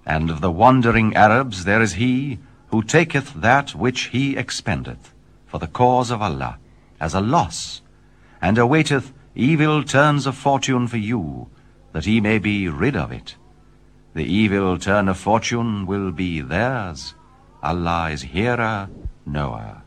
And of the wandering Arabs there is he who taketh that which he expendeth for the cause of Allah as a loss, and awaiteth evil turns of fortune for you, that he may be rid of it. The evil turn of fortune will be theirs. Allah is hearer, knower.